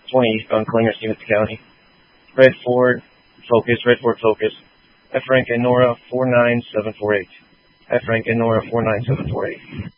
20 eastbound Klinger, Stevens County. Red Ford Focus. F. Frank and Nora 49748. F. Frank and Nora 49748.